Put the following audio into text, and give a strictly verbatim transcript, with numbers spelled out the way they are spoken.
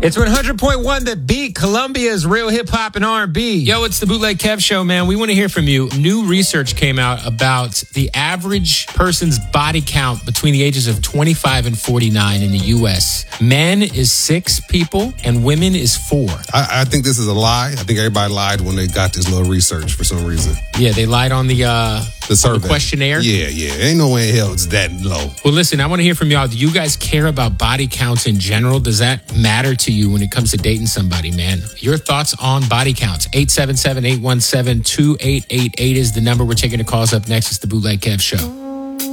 It's one hundred point one The Beat, Columbia's real hip-hop and R and B. Yo, it's the Bootleg Kev Show, man. We want to hear from you. New research came out about the average person's body count between the ages of twenty-five and forty-nine in the U S. Men is six people, and women is four. I, I think this is a lie. I think everybody lied when they got this little research for some reason. Yeah, they lied on the uh, the survey, the questionnaire. Yeah, yeah. Ain't no way in hell it's that low. Well, listen, I want to hear from y'all. Do you guys care about body counts in general? Does that matter to you when it comes to dating somebody, man? Your thoughts on body counts. eight seven seven, eight one seven, two eight eight eight is the number. We're taking the calls up next. It's the Bootleg Kev Show.